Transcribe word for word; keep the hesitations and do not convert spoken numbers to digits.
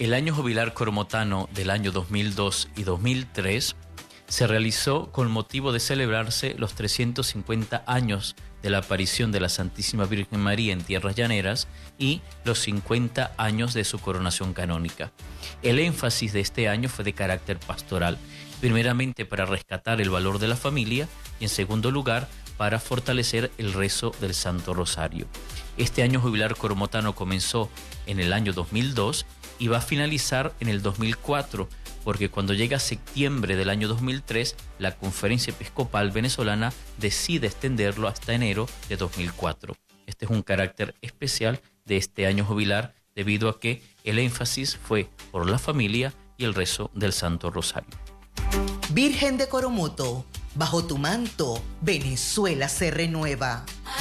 El año jubilar coromotano del año dos mil dos y dos mil tres se realizó con motivo de celebrarse los trescientos cincuenta años de la aparición de la Santísima Virgen María en tierras llaneras y los cincuenta años de su coronación canónica. El énfasis de este año fue de carácter pastoral, primeramente para rescatar el valor de la familia y en segundo lugar para fortalecer el rezo del Santo Rosario. Este año jubilar coromotano comenzó en el año dos mil dos y va a finalizar en el dos mil cuatro, porque cuando llega septiembre del año dos mil tres, la Conferencia Episcopal Venezolana decide extenderlo hasta enero de dos mil cuatro. Este es un carácter especial de este año jubilar debido a que el énfasis fue por la familia y el rezo del Santo Rosario. Virgen de Coromoto, bajo tu manto, Venezuela se renueva.